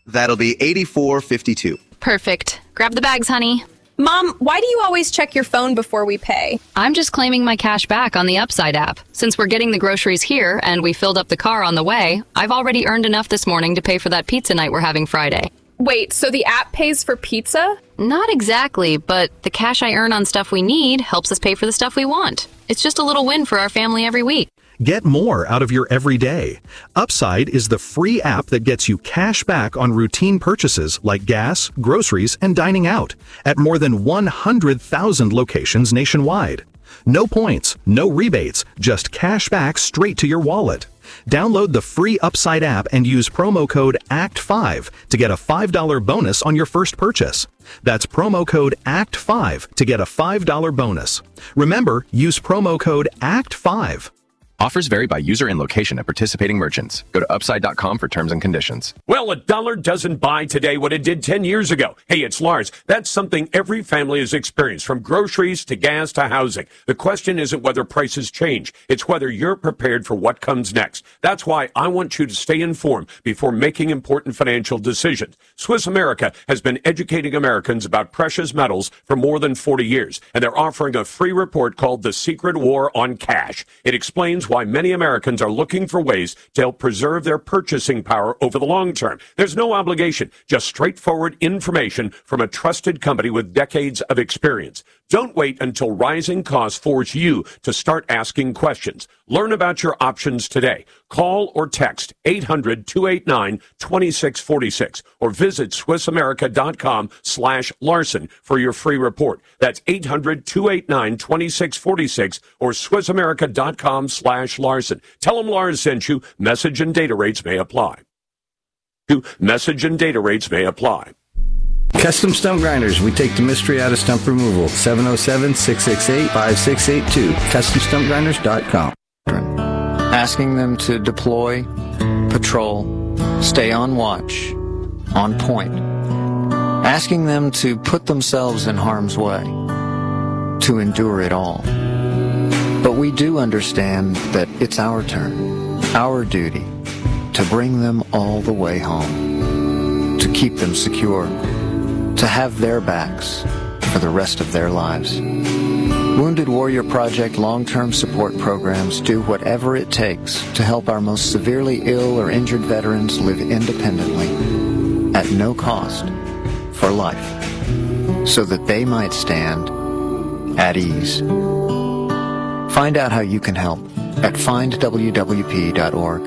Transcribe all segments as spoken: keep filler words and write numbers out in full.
That'll be eighty-four fifty-two. Perfect. Grab the bags, honey. Mom, why do you always check your phone before we pay? I'm just claiming my cash back on the Upside app. Since we're getting the groceries here and we filled up the car on the way, I've already earned enough this morning to pay for that pizza night we're having Friday. Wait, so the app pays for pizza? Not exactly, but the cash I earn on stuff we need helps us pay for the stuff we want. It's just a little win for our family every week. Get more out of your everyday. Upside is the free app that gets you cash back on routine purchases like gas, groceries, and dining out at more than one hundred thousand locations nationwide. No points, no rebates, just cash back straight to your wallet. Download the free Upside app and use promo code A C T five to get a five dollars bonus on your first purchase. That's promo code A C T five to get a five dollars bonus. Remember, use promo code A C T five. Offers vary by user and location at participating merchants. Go to upside dot com for terms and conditions. Well, a dollar doesn't buy today what it did ten years ago. Hey, it's Lars. That's something every family has experienced, from groceries to gas to housing. The question isn't whether prices change. It's whether you're prepared for what comes next. That's why I want you to stay informed before making important financial decisions. Swiss America has been educating Americans about precious metals for more than forty years, and they're offering a free report called The Secret War on Cash. It explains why many Americans are looking for ways to help preserve their purchasing power over the long term. There's no obligation, just straightforward information from a trusted company with decades of experience. Don't wait until rising costs force you to start asking questions. Learn about your options today. Call or text eight hundred, two eight nine, two six four six or visit swissamerica.com slash Larson for your free report. That's eight hundred, two eight nine, two six four six or swissamerica.com slash Larson. Tell them Lars sent you. Message and data rates may apply. Message and data rates may apply. Custom Stump Grinders. We take the mystery out of stump removal. seven oh seven, six six eight, five six eight two. custom stump grinders dot com. Asking them to deploy, patrol, stay on watch, on point. Asking them to put themselves in harm's way, to endure it all. But we do understand that it's our turn, our duty, to bring them all the way home, to keep them secure, to have their backs for the rest of their lives. Wounded Warrior Project long-term support programs do whatever it takes to help our most severely ill or injured veterans live independently, at no cost, for life, so that they might stand at ease. Find out how you can help at find w w p dot org.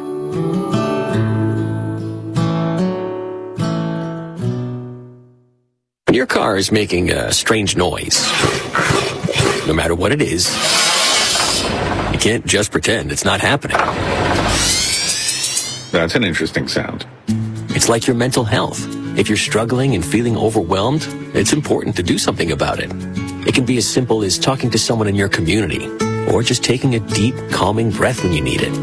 When your car is making a strange noise, no matter what it is, you can't just pretend it's not happening. That's an interesting sound. It's like your mental health. If you're struggling and feeling overwhelmed, it's important to do something about it. It can be as simple as talking to someone in your community, or just taking a deep, calming breath when you need it.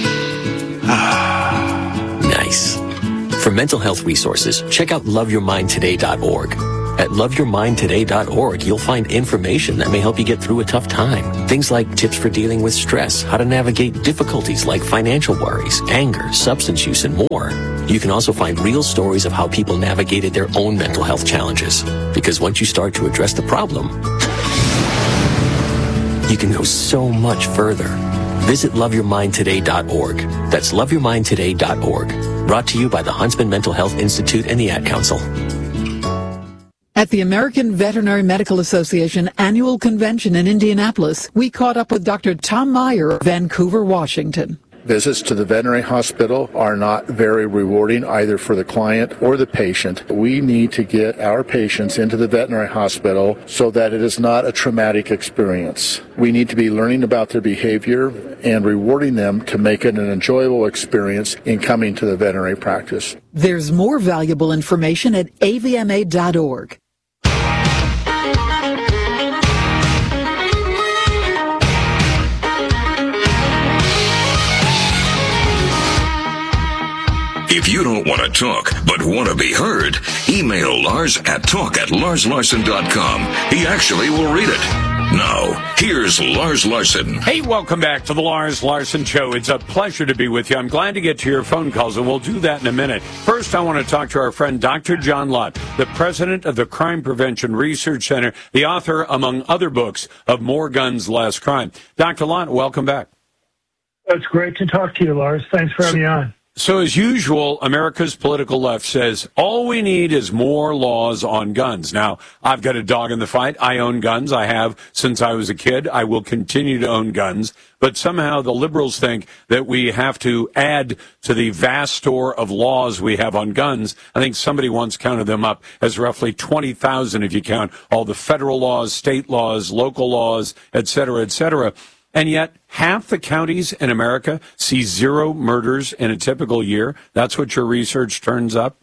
Nice. For mental health resources, check out love your mind today dot org. At love your mind today dot org, you'll find information that may help you get through a tough time. Things like tips for dealing with stress, how to navigate difficulties like financial worries, anger, substance use, and more. You can also find real stories of how people navigated their own mental health challenges. Because once you start to address the problem, you can go so much further. Visit love your mind today dot org. That's love your mind today dot org. Brought to you by the Huntsman Mental Health Institute and the Ad Council. At the American Veterinary Medical Association annual convention in Indianapolis, we caught up with Doctor Tom Meyer of Vancouver, Washington. Visits to the veterinary hospital are not very rewarding either for the client or the patient. We need to get our patients into the veterinary hospital so that it is not a traumatic experience. We need to be learning about their behavior and rewarding them to make it an enjoyable experience in coming to the veterinary practice. There's more valuable information at a v m a dot org. If you don't want to talk, but want to be heard, email Lars at talk at lars larson dot com. He actually will read it. Now, here's Lars Larson. Hey, welcome back to the Lars Larson Show. It's a pleasure to be with you. I'm glad to get to your phone calls, and we'll do that in a minute. First, I want to talk to our friend Doctor John Lott, the president of the Crime Prevention Research Center, the author, among other books, of More Guns, Less Crime. Doctor Lott, welcome back. It's great to talk to you, Lars. Thanks for having me on. So, as usual, America's political left says, all we need is more laws on guns. Now, I've got a dog in the fight. I own guns. I have since I was a kid. I will continue to own guns. But somehow the liberals think that we have to add to the vast store of laws we have on guns. I think somebody once counted them up as roughly twenty thousand if you count all the federal laws, state laws, local laws, et cetera, et cetera. And yet, half the counties in America see zero murders in a typical year. That's what your research turns up?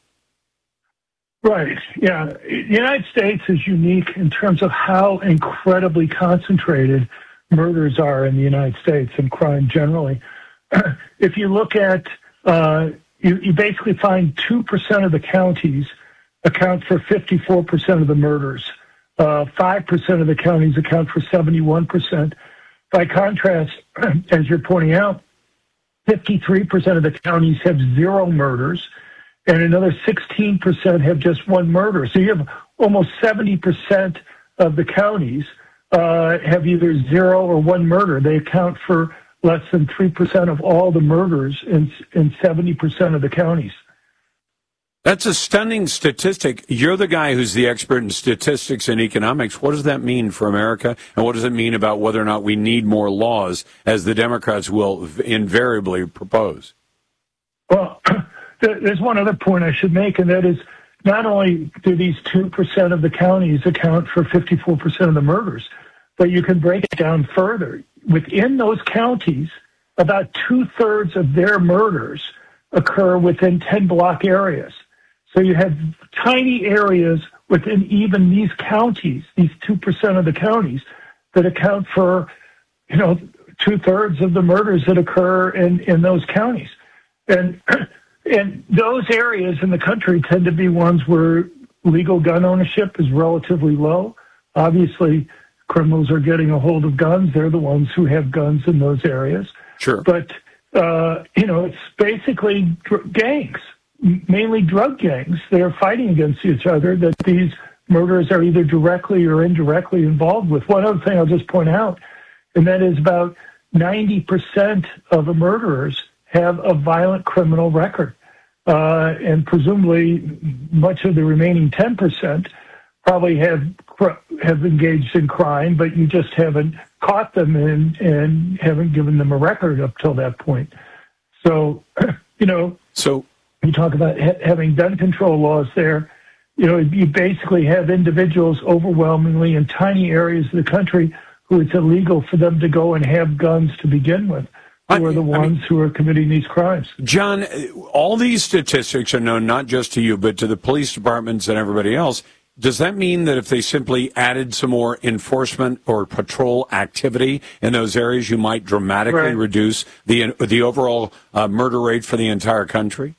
Right. Yeah. The United States is unique in terms of how incredibly concentrated murders are in the United States and crime generally. If you look at, uh, you, you basically find two percent of the counties account for fifty-four percent of the murders. Uh, five percent of the counties account for seventy-one percent. By contrast, as you're pointing out, fifty-three percent of the counties have zero murders, and another sixteen percent have just one murder. So you have almost seventy percent of the counties uh, have either zero or one murder. They account for less than three percent of all the murders in, in seventy percent of the counties. That's a stunning statistic. You're the guy who's the expert in statistics and economics. What does that mean for America? And what does it mean about whether or not we need more laws, as the Democrats will invariably propose? Well, there's one other point I should make, and that is not only do these two percent of the counties account for fifty-four percent of the murders, but you can break it down further. Within those counties, about two-thirds of their murders occur within ten block areas. So you have tiny areas within even these counties, these two percent of the counties, that account for, you know, two-thirds of the murders that occur in, in those counties. And, and those areas in the country tend to be ones where legal gun ownership is relatively low. Obviously, criminals are getting a hold of guns. They're the ones who have guns in those areas. Sure. But, uh, you know, it's basically dr- gangs. Mainly drug gangs that are fighting against each other, that these murders are either directly or indirectly involved with. One other thing I'll just point out, and that is about ninety percent of the murderers have a violent criminal record. Uh, and presumably much of the remaining ten percent probably have have engaged in crime, but you just haven't caught them and, and haven't given them a record up till that point. So, you know... So. You talk about ha- having gun control laws there. You know, you basically have individuals overwhelmingly in tiny areas of the country who it's illegal for them to go and have guns to begin with, who are the ones I mean, who are committing these crimes. John, all these statistics are known not just to you, but to the police departments and everybody else. Does that mean that if they simply added some more enforcement or patrol activity in those areas, you might dramatically right. reduce the the overall uh, murder rate for the entire country?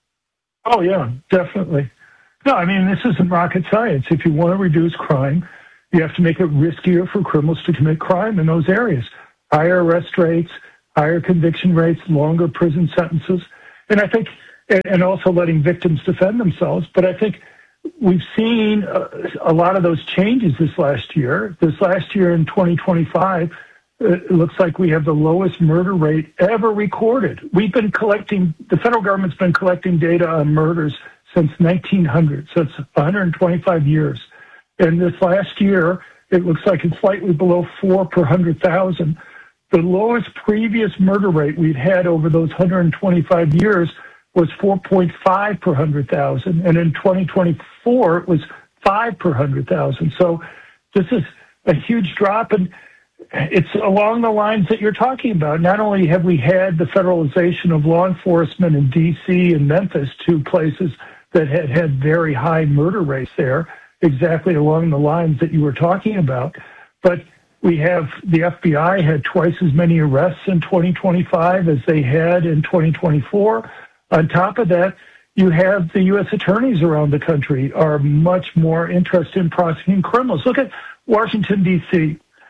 Oh, yeah, definitely. No, I mean, this isn't rocket science. If you want to reduce crime, you have to make it riskier for criminals to commit crime in those areas. Higher arrest rates, higher conviction rates, longer prison sentences. And I think, and also letting victims defend themselves. But I think we've seen a, a lot of those changes this last year. This last year in twenty twenty-five, it looks like we have the lowest murder rate ever recorded. We've been collecting, the federal government's been collecting data on murders since nineteen hundred, so it's one hundred twenty-five years. And this last year, it looks like it's slightly below four per one hundred thousand. The lowest previous murder rate we'd had over those one hundred twenty-five years was four point five per one hundred thousand, and in twenty twenty-four, it was five per one hundred thousand. So this is a huge drop, and it's along the lines that you're talking about. Not only have we had the federalization of law enforcement in D C and Memphis, two places that had had very high murder rates there, exactly along the lines that you were talking about, but we have the F B I had twice as many arrests in twenty twenty-five as they had in twenty twenty-four. On top of that, you have the U S attorneys around the country are much more interested in prosecuting criminals. Look at Washington, D C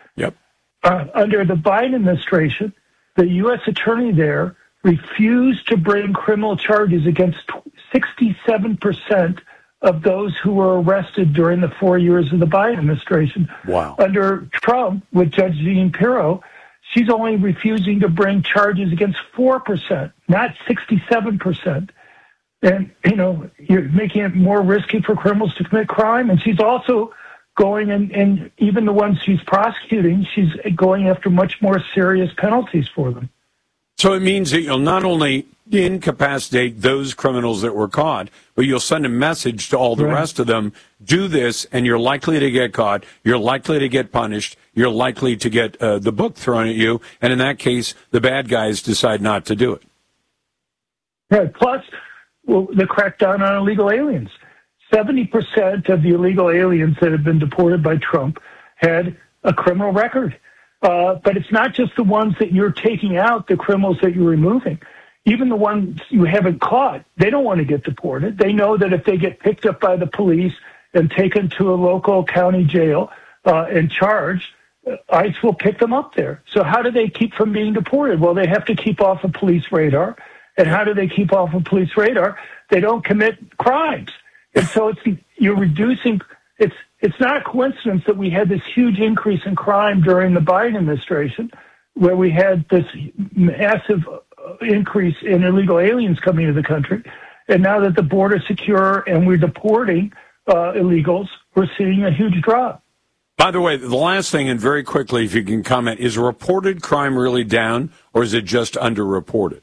Yep. Uh, under the Biden administration, the U S attorney there refused to bring criminal charges against sixty-seven percent of those who were arrested during the four years of the Biden administration. Wow. Under Trump, with Judge Jean Pirro, she's only refusing to bring charges against four percent, not sixty-seven percent. And, you know, you're making it more risky for criminals to commit crime. And she's also going, and, and even the ones she's prosecuting, she's going after much more serious penalties for them. So it means that you'll not only incapacitate those criminals that were caught, but you'll send a message to all the Right. rest of them, do this, and you're likely to get caught, you're likely to get punished, you're likely to get uh, the book thrown at you, and in that case, the bad guys decide not to do it. Right. Plus, well, the crackdown on illegal aliens. seventy percent of the illegal aliens that have been deported by Trump had a criminal record. Uh, but it's not just the ones that you're taking out, the criminals that you're removing. Even the ones you haven't caught, they don't want to get deported. They know that if they get picked up by the police and taken to a local county jail uh, and charged, ICE will pick them up there. So how do they keep from being deported? Well, they have to keep off of police radar. And how do they keep off of police radar? They don't commit crimes. And so it's you're reducing. It's it's not a coincidence that we had this huge increase in crime during the Biden administration, where we had this massive increase in illegal aliens coming into the country. And now that the border's secure and we're deporting uh, illegals, we're seeing a huge drop. By the way, the last thing, and very quickly, if you can comment, is reported crime really down, or is it just underreported?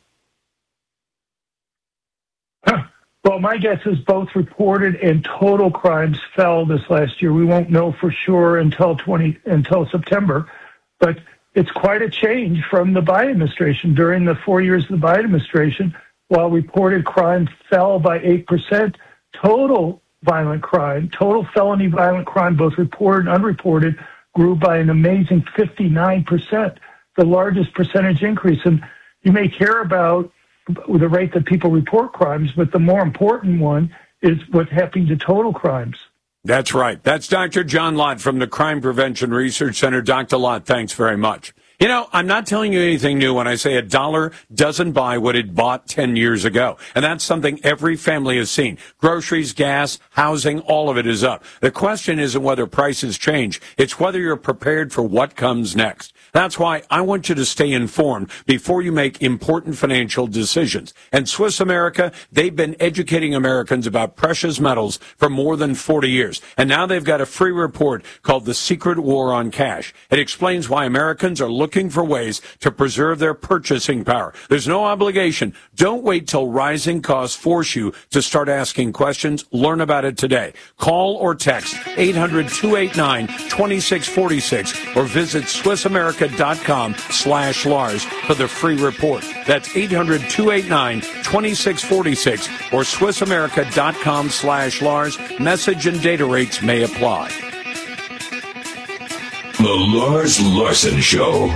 Well, my guess is both reported and total crimes fell this last year. We won't know for sure until twenty until September, but it's quite a change from the Biden administration. During the four years of the Biden administration, while reported crime fell by eight percent, total violent crime, total felony violent crime, both reported and unreported, grew by an amazing fifty-nine percent, the largest percentage increase. And you may care about the rate that people report crimes, but the more important one is what's happening to total crimes. That's right. That's Doctor John Lott from the Crime Prevention Research Center. Doctor Lott, thanks very much. You know, I'm not telling you anything new when I say a dollar doesn't buy what it bought ten years ago. And that's something every family has seen. Groceries, gas, housing, all of it is up. The question isn't whether prices change. It's whether you're prepared for what comes next. That's why I want you to stay informed before you make important financial decisions. And Swiss America, they've been educating Americans about precious metals for more than forty years. And now they've got a free report called The Secret War on Cash. It explains why Americans are looking for ways to preserve their purchasing power. There's no obligation. Don't wait till rising costs force you to start asking questions. Learn about it today. Call or text eight hundred, two eight nine, two six four six or visit SwissAmerica.com slash Lars for the free report. That's eight hundred, two eight nine, two six four six or SwissAmerica.com slash Lars. Message and data rates may apply. The Lars Larson Show.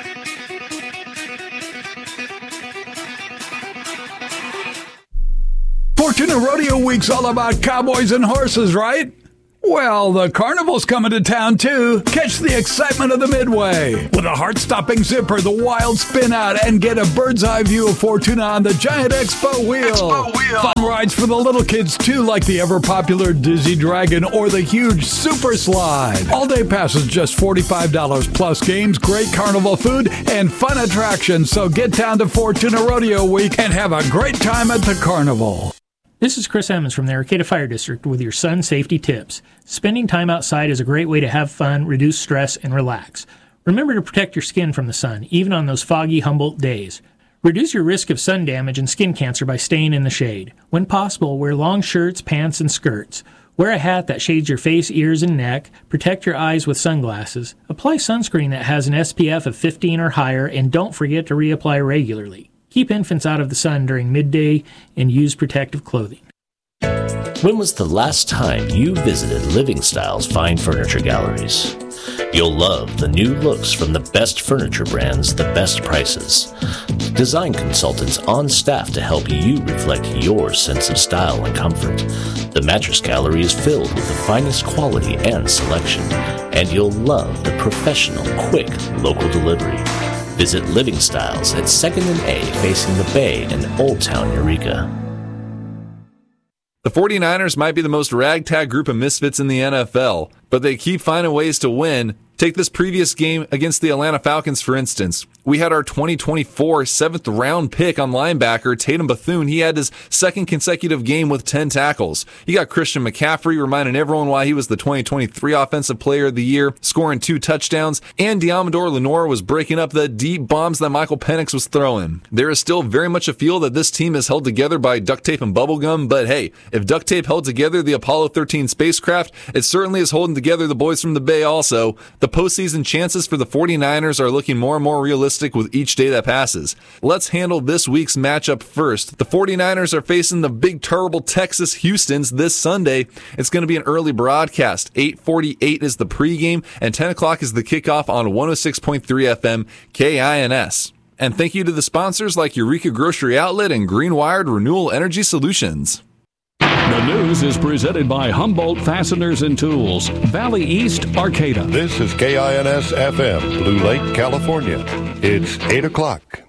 Fortuna Rodeo Week's all about cowboys and horses, right? Well, the carnival's coming to town, too. Catch the excitement of the Midway with a heart-stopping zipper, the wild spin-out, and get a bird's-eye view of Fortuna on the giant Expo Wheel. Expo Wheel. Fun rides for the little kids, too, like the ever-popular Dizzy Dragon or the huge Super Slide. All-day passes just forty-five dollars plus games, great carnival food, and fun attractions. So get down to Fortuna Rodeo Week and have a great time at the carnival. This is Chris Emmons from the Arcata Fire District with your sun safety tips. Spending time outside is a great way to have fun, reduce stress, and relax. Remember to protect your skin from the sun, even on those foggy Humboldt days. Reduce your risk of sun damage and skin cancer by staying in the shade. When possible, wear long shirts, pants, and skirts. Wear a hat that shades your face, ears, and neck. Protect your eyes with sunglasses. Apply sunscreen that has an S P F of fifteen or higher, and don't forget to reapply regularly. Keep infants out of the sun during midday and use protective clothing. When was the last time you visited Living Style's fine furniture galleries? You'll love the new looks from the best furniture brands, the best prices. Design consultants on staff to help you reflect your sense of style and comfort. The Mattress Gallery is filled with the finest quality and selection. And you'll love the professional, quick, local delivery. Visit Living Styles at second and A facing the Bay in Old Town Eureka. The 49ers might be the most ragtag group of misfits in the N F L, but they keep finding ways to win. Take this previous game against the Atlanta Falcons, for instance. We had our twenty twenty-four seventh round pick on linebacker Tatum Bethune. He had his second consecutive game with ten tackles. You got Christian McCaffrey reminding everyone why he was the twenty twenty-three Offensive Player of the Year, scoring two touchdowns, and Diamador Lenore was breaking up the deep bombs that Michael Penix was throwing. There is still very much a feel that this team is held together by duct tape and bubblegum, but hey, if duct tape held together the Apollo thirteen spacecraft, it certainly is holding together the boys from the Bay also. The postseason chances for the 49ers are looking more and more realistic with each day that passes. Let's handle this week's matchup first. The 49ers are facing the big terrible Texas Houstons this Sunday. It's going to be an early broadcast. eight forty-eight is the pregame and ten o'clock is the kickoff on one oh six point three F M K I N S. And thank you to the sponsors like Eureka Grocery Outlet and Greenwired Renewable Energy Solutions. The news is presented by Humboldt Fasteners and Tools, Valley East, Arcata. This is K I N S F M, Blue Lake, California. It's eight o'clock.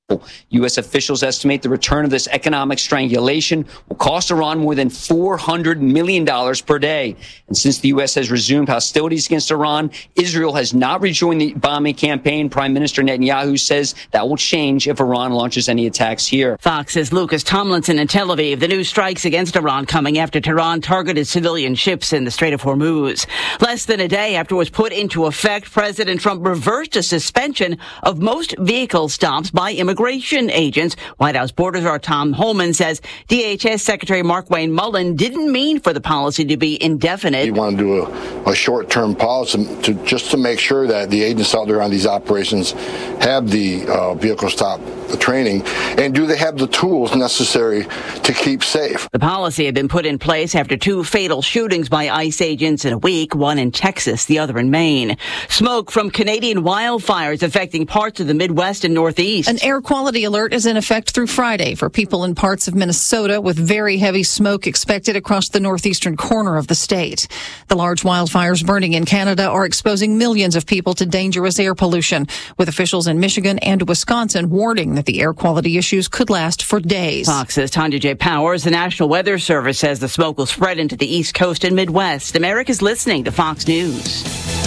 U S officials estimate the return of this economic strangulation will cost Iran more than four hundred million dollars per day. And since the U S has resumed hostilities against Iran, Israel has not rejoined the bombing campaign. Prime Minister Netanyahu says that will change if Iran launches any attacks here. Fox's Lucas Tomlinson in Tel Aviv. The new strikes against Iran coming after Tehran targeted civilian ships in the Strait of Hormuz. Less than a day after it was put into effect, President Trump reversed a suspension of most vehicle stops by immigration Immigration agents. White House Border Czar Tom Holman says D H S Secretary Mark Wayne Mullen didn't mean for the policy to be indefinite. You want to do a, a short-term policy to just to make sure that the agents out there on these operations have the uh, vehicle stop the training, and do they have the tools necessary to keep safe? The policy had been put in place after two fatal shootings by ICE agents in a week, one in Texas, the other in Maine. Smoke from Canadian wildfires affecting parts of the Midwest and Northeast. An air quality alert is in effect through Friday for people in parts of Minnesota, with very heavy smoke expected across the northeastern corner of the state. The large wildfires burning in Canada are exposing millions of people to dangerous air pollution, with officials in Michigan and Wisconsin warning that the air quality issues could last for days. Fox's Tanya J. Powers. The National Weather Service says the smoke will spread into the East Coast and Midwest. America's listening to Fox News.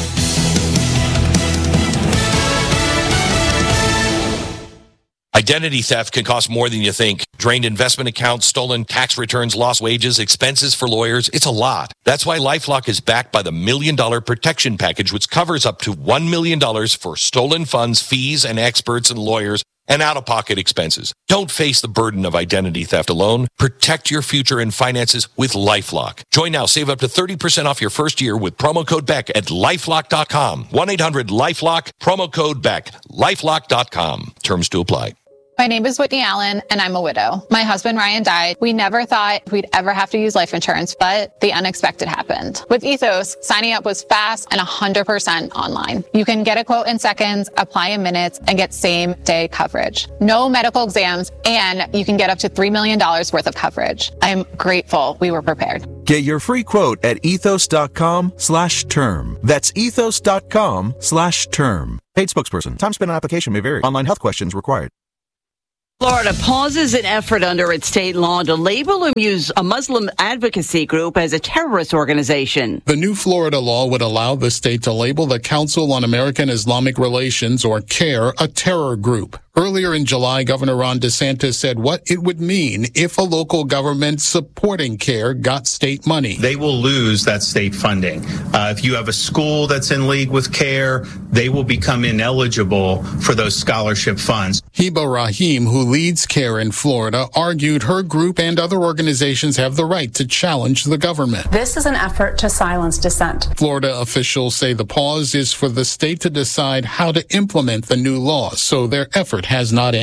Identity theft can cost more than you think. Drained investment accounts, stolen tax returns, lost wages, expenses for lawyers. It's a lot. That's why LifeLock is backed by the Million Dollar Protection Package, which covers up to one million dollars for stolen funds, fees, and experts and lawyers, and out-of-pocket expenses. Don't face the burden of identity theft alone. Protect your future and finances with LifeLock. Join now. Save up to thirty percent off your first year with promo code Beck at lifelock dot com. one eight hundred lifelock, promo code Beck, lifelock dot com. Terms to apply. My name is Whitney Allen, and I'm a widow. My husband, Ryan, died. We never thought we'd ever have to use life insurance, but the unexpected happened. With Ethos, signing up was fast and one hundred percent online. You can get a quote in seconds, apply in minutes, and get same-day coverage. No medical exams, and you can get up to three million dollars worth of coverage. I'm grateful we were prepared. Get your free quote at ethos.com slash term. That's ethos.com slash term. Paid spokesperson. Time spent on application may vary. Online health questions required. Florida pauses an effort under its state law to label a Muslim advocacy group as a terrorist organization. The new Florida law would allow the state to label the Council on American Islamic Relations, or CAIR, a terror group. Earlier in July, Governor Ron DeSantis said what it would mean if a local government supporting CAIR got state money. They will lose that state funding. Uh, if you have a school that's in league with CAIR, they will become ineligible for those scholarship funds. Heba Rahim, who leads CAIR in Florida, argued her group and other organizations have the right to challenge the government. This is an effort to silence dissent. Florida officials say the pause is for the state to decide how to implement the new law, so their effort has not ended.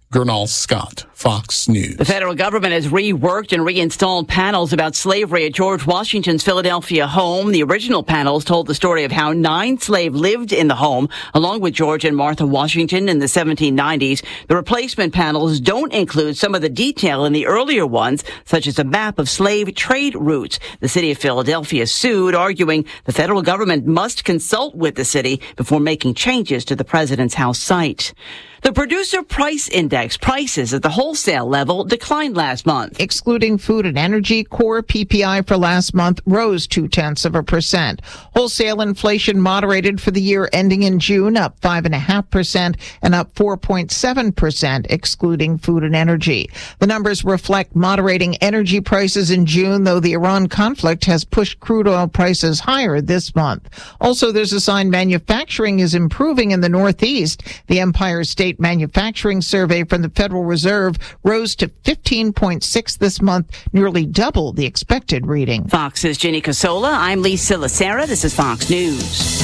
Gernal Scott, Fox News. The federal government has reworked and reinstalled panels about slavery at George Washington's Philadelphia home. The original panels told the story of how nine slaves lived in the home, along with George and Martha Washington in the seventeen nineties. The replacement panels don't include some of the detail in the earlier ones, such as a map of slave trade routes. The city of Philadelphia sued, arguing the federal government must consult with the city before making changes to the president's house site. The Producer Price Index prices at the wholesale level declined last month. Excluding food and energy, core P P I for last month rose two-tenths of a percent. Wholesale inflation moderated for the year ending in June, up five point five percent and up four point seven percent, excluding food and energy. The numbers reflect moderating energy prices in June, though the Iran conflict has pushed crude oil prices higher this month. Also, there's a sign manufacturing is improving in the Northeast. The Empire State Manufacturing Survey from the Federal Reserve rose to fifteen point six this month, nearly double the expected reading. Fox's Ginny Casola. I'm Lisa Lacera. This is Fox News.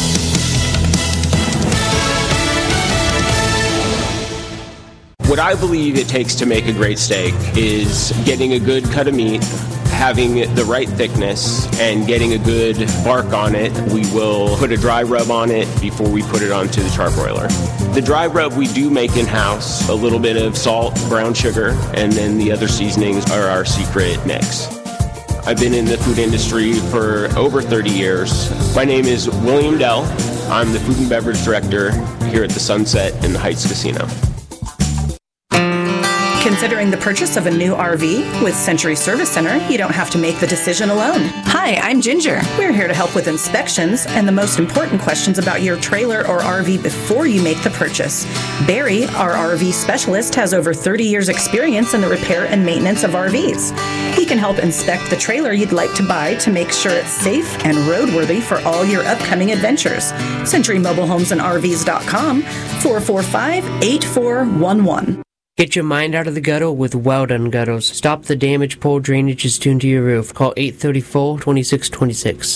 What I believe it takes to make a great steak is getting a good cut of meat, having the right thickness, and getting a good bark on it. We will put a dry rub on it before we put it onto the charbroiler. The dry rub we do make in-house, a little bit of salt, brown sugar, and then the other seasonings are our secret mix. I've been in the food industry for over thirty years. My name is William Dell. I'm the food and beverage director here at the Sunset in the Heights Casino. Considering the purchase of a new R V? With Century Service Center, you don't have to make the decision alone. Hi, I'm Ginger. We're here to help with inspections and the most important questions about your trailer or R V before you make the purchase. Barry, our R V specialist, has over thirty years experience in the repair and maintenance of R Vs. He can help inspect the trailer you'd like to buy to make sure it's safe and roadworthy for all your upcoming adventures. Century Mobile Homes and R Vs dot com, four four five, eight four one one. Get your mind out of the gutter with Well-Done Gutters. Stop the damage poor drainage is due to your roof. Call eight three four, two six two six.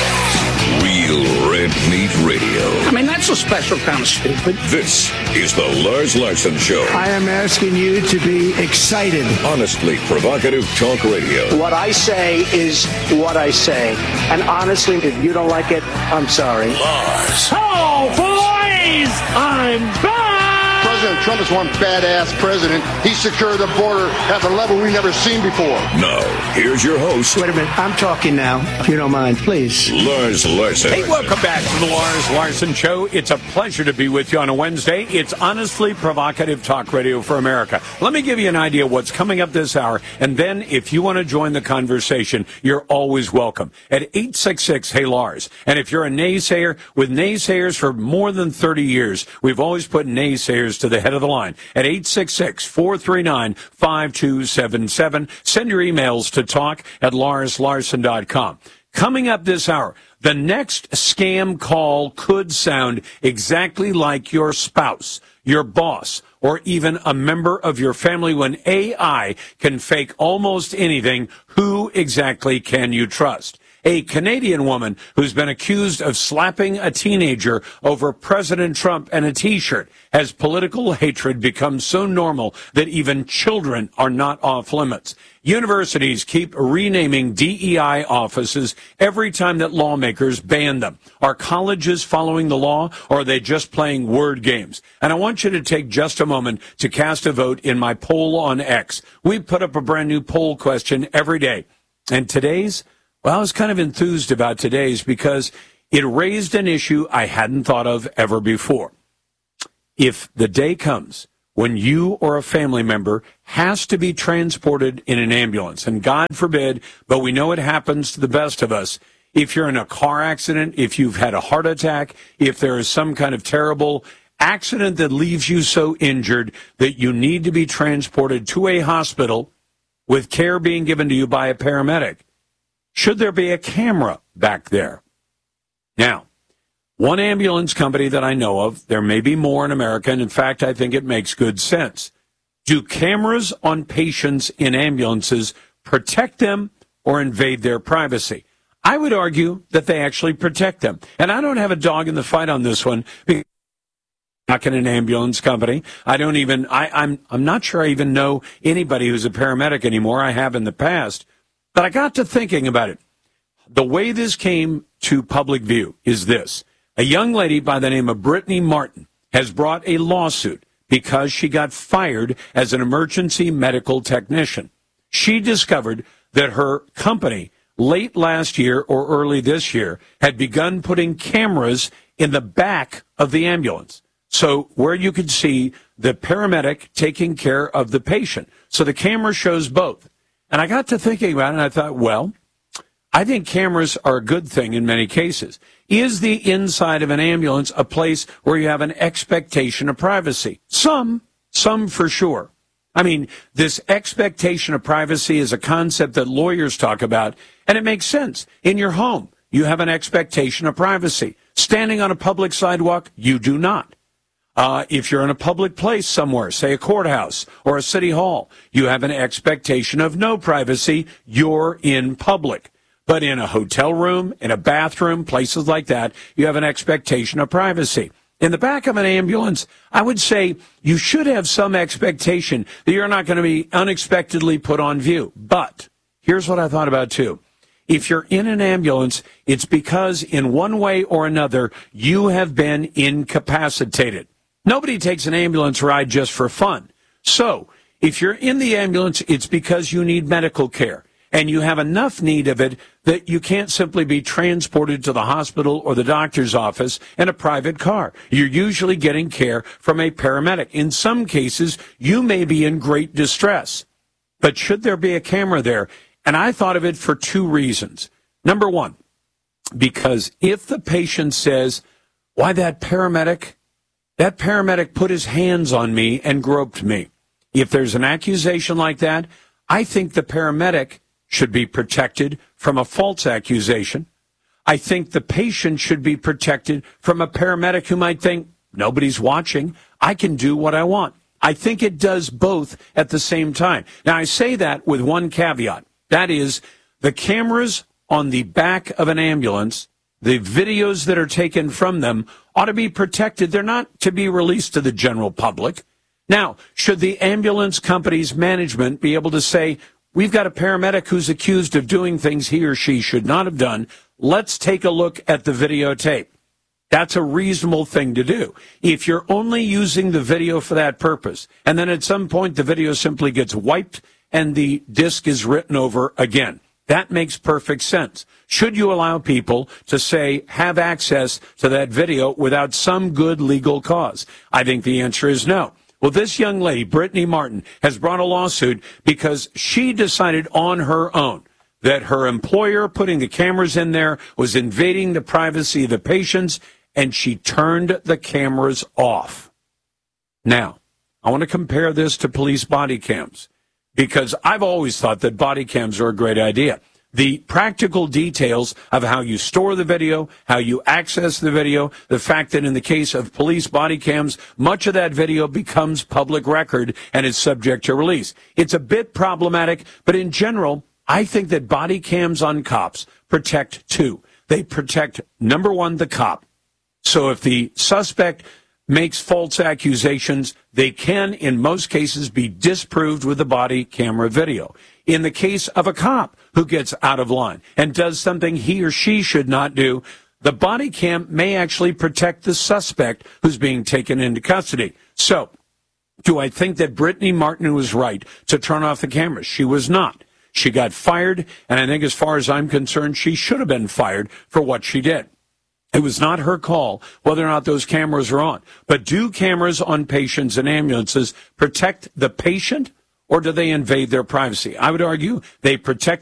Real Red Meat Radio. I mean, that's a special kind of stupid. This is the Lars Larson Show. I am asking you to be excited. Honestly provocative talk radio. What I say is what I say. And honestly, if you don't like it, I'm sorry. Lars. Oh, boys! I'm back! President Trump is one badass president. He secured the border at a level we've never seen before. Now, here's your host. Wait a minute. I'm talking now, if you don't mind, please. Lars Larson. Hey, welcome back to the Lars Larson Show. It's a pleasure to be with you on a Wednesday. It's honestly provocative talk radio for America. Let me give you an idea of what's coming up this hour, and then if you want to join the conversation, you're always welcome at eight six six, hey Lars. And if you're a naysayer, with naysayers for more than thirty years, we've always put naysayers to the head of the line at eight six six, four three nine, five two seven seven. Send your emails to talk at lars larson dot com. Coming up this hour, the next scam call could sound exactly like your spouse, your boss, or even a member of your family. When A I can fake almost anything, who exactly can you trust? A Canadian woman who's been accused of slapping a teenager over President Trump and a T-shirt. Has political hatred become so normal that even children are not off limits? Universities keep renaming D E I offices every time that lawmakers ban them. Are colleges following the law, or are they just playing word games? And I want you to take just a moment to cast a vote in my poll on X. We put up a brand new poll question every day. And today's, well, I was kind of enthused about today's because it raised an issue I hadn't thought of ever before. If the day comes when you or a family member has to be transported in an ambulance, and God forbid, but we know it happens to the best of us, if you're in a car accident, if you've had a heart attack, if there is some kind of terrible accident that leaves you so injured that you need to be transported to a hospital with care being given to you by a paramedic, should there be a camera back there? Now, one ambulance company that I know of, there may be more in America, and in fact, I think it makes good sense. Do cameras on patients in ambulances protect them or invade their privacy? I would argue that they actually protect them. And I don't have a dog in the fight on this one, because Not in an ambulance company. I don't even, I, I'm, I'm not sure I even know anybody who's a paramedic anymore. I have in the past. But I got to thinking about it. The way this came to public view is this. A young lady by the name of Brittany Martin has brought a lawsuit because she got fired as an emergency medical technician. She discovered that her company late last year or early this year had begun putting cameras in the back of the ambulance. So where you could see the paramedic taking care of the patient. So the camera shows both. And I got to thinking about it, and I thought, well, I think cameras are a good thing in many cases. Is the inside of an ambulance a place where you have an expectation of privacy? Some, some for sure. I mean, this expectation of privacy is a concept that lawyers talk about, and it makes sense. In your home, you have an expectation of privacy. Standing on a public sidewalk, you do not. Uh, if you're in a public place somewhere, say a courthouse or a city hall, you have an expectation of no privacy. You're in public. But in a hotel room, in a bathroom, places like that, you have an expectation of privacy. In the back of an ambulance, I would say you should have some expectation that you're not going to be unexpectedly put on view. But here's what I thought about, too. If you're in an ambulance, it's because in one way or another, you have been incapacitated. Nobody takes an ambulance ride just for fun. So if you're in the ambulance, it's because you need medical care. And you have enough need of it that you can't simply be transported to the hospital or the doctor's office in a private car. You're usually getting care from a paramedic. In some cases, you may be in great distress. But should there be a camera there? And I thought of it for two reasons. Number one, because if the patient says, why that paramedic, that paramedic put his hands on me and groped me. If there's an accusation like that, I think the paramedic should be protected from a false accusation. I think the patient should be protected from a paramedic who might think, nobody's watching, I can do what I want. I think it does both at the same time. Now, I say that with one caveat. That is, the cameras on the back of an ambulance, the videos that are taken from them, ought to be protected. They're not to be released to the general public. Now, should the ambulance company's management be able to say, we've got a paramedic who's accused of doing things he or she should not have done. Let's take a look at the videotape. That's a reasonable thing to do. If you're only using the video for that purpose, and then at some point the video simply gets wiped and the disc is written over again, that makes perfect sense. Should you allow people to, say, have access to that video without some good legal cause? I think the answer is no. Well, this young lady, Brittany Martin, has brought a lawsuit because she decided on her own that her employer putting the cameras in there was invading the privacy of the patients, and she turned the cameras off. Now, I want to compare this to police body cams because I've always thought that body cams are a great idea. The practical details of how you store the video, how you access the video, the fact that in the case of police body cams, much of that video becomes public record and is subject to release. It's a bit problematic, but in general, I think that body cams on cops protect two. They protect, number one, the cop. So if the suspect makes false accusations, they can, in most cases, be disproved with the body camera video. In the case of a cop who gets out of line and does something he or she should not do, the body cam may actually protect the suspect who's being taken into custody. So, do I think that Brittany Martin was right to turn off the cameras? She was not. She got fired, and I think as far as I'm concerned, she should have been fired for what she did. It was not her call whether or not those cameras are on. But do cameras on patients and ambulances protect the patient, or do they invade their privacy? I would argue they protect